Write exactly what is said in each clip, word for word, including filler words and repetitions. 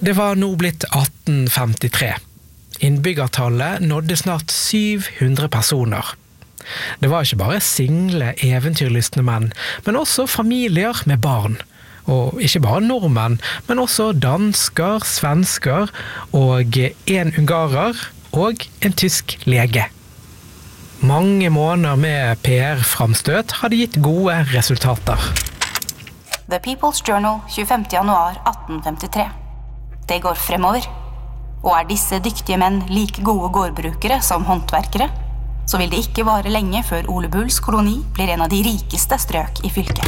Det var nå blitt atten femtitre. Innbyggertallet nådde snart syv hundre personer. Det var ikke bare single, eventyrlystne menn, men også familier med barn. Og ikke bare nordmenn, men også dansker, svensker og en ungarer og en tysk lege. Mange måneder med P R-framstøt hadde gitt gode resultater. The People's Journal tjuefemte januar atten femtitre. Det går fremover. Og er disse dyktige menn like gode gårdbrukere som håndverkere, så vil det ikke vare lenge før Ole Bulls koloni blir en av de rikeste strøk i fylket.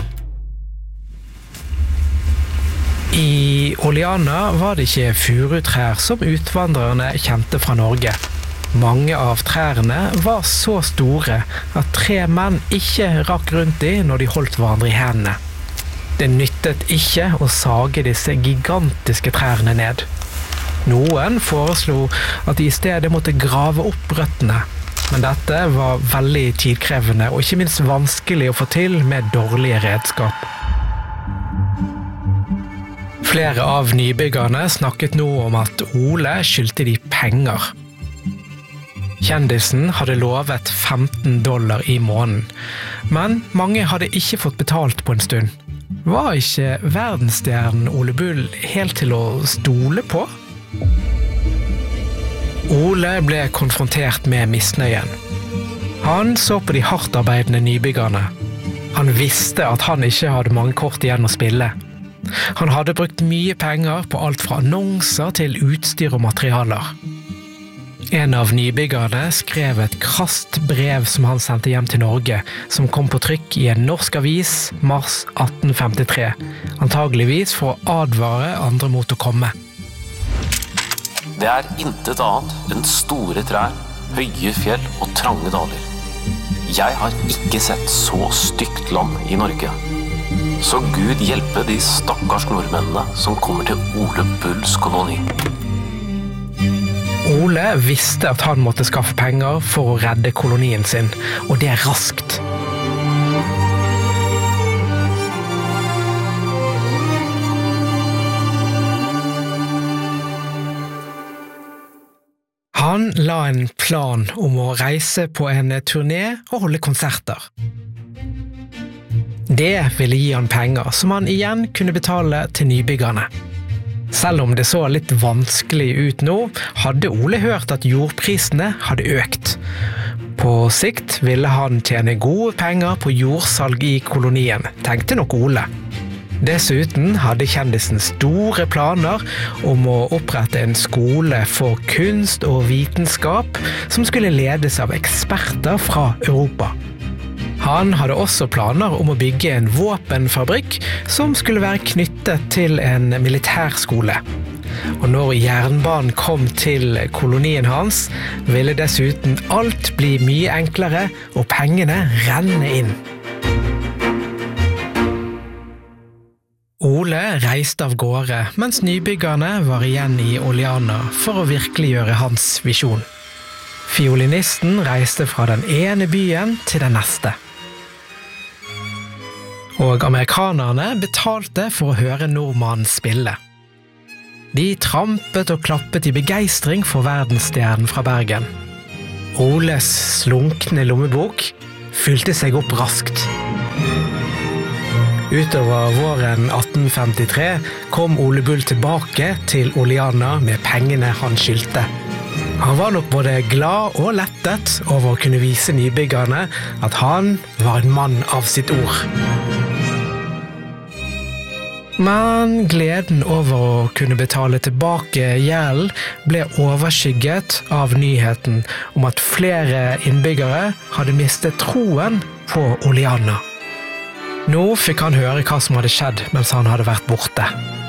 I Oleana var det ikke furutrær som utvandrerne kjente fra Norge. Mange av trærne var så store at tre menn ikke rakk rundt i når de holdt hverandre i hendene. Det nyttet ikke å sage disse gigantiske trærne ned. Noen foreslo at de i stedet måtte grave opp røttene, men dette var veldig tidkrevende og ikke minst vanskelig å få til med dårlige redskap. Flere av nybyggerne snakket nå om at Ole skyldte de penger. Kjendisen hadde lovet femten dollar i måneden, men mange hadde ikke fått betalt på en stund. Var ikke verdensstjernen Ole Bull helt til å stole på? Ole ble konfrontert med misnøyen. Han så på de hardtarbeidende nybyggerne. Han visste at han ikke hadde mange kort igjen å spille. Han hadde brukt mye penger på alt fra annonser til utstyr og materialer. En av nybyggerne skrev et krast brev som han sendte hjem til Norge, som kom på trykk i en norsk avis mars atten femtitre, antageligvis for å advare andre mot å komme. Det er intet annet enn store trær, høye fjell og trange daler. Jeg har ikke sett så stygt land i Norge. Så Gud hjelpe de stakkars nordmennene som kommer til Ole Bulls koloni. Ole visste at han måtte skaffe penger for å redde kolonien sin, og det raskt. Han la en plan om å reise på en turné og holde konserter. Det ville gi han penger, som han igjen kunne betale til nybyggerne. Selv om det så litt vanskelig ut nå, hadde Ole hørt at jordprisene hadde økt. På sikt ville han tjene gode penger på jordsalg i kolonien, tenkte nok Ole. Dessuten hadde kjendisen store planer om å opprette en skole for kunst og vitenskap som skulle ledes av eksperter fra Europa. Han hadde også planer om å bygge en våpenfabrikk som skulle være knyttet til en militærskole. Og når jernbanen kom til kolonien hans, ville dessuten alt bli mye enklere og pengene renne inn. Ole reiste av gårde, mens nybyggerne var igjen i Oleana for å virkeliggjøre hans visjon. Fiolinisten reiste fra den ene byen til den neste. Og amerikanerne betalte for å høre nordmannen spille. De trampet og klappet i begeistring for verdensstjernen fra Bergen. Oles slunkne lommebok fylte seg opp raskt. Utover våren atten femtitre kom Ole Bull tilbake til Oleana med pengene han skyldte. Han var nok både glad og lettet over å kunne vise nybyggerne at han var en mann av sitt ord. Men gleden over å kunne betale tilbake gjeld ble overskygget av nyheten om at flere innbyggere hadde mistet troen på Oleana. Nå fikk han høre hva som hadde skjedd mens han hadde vært borte.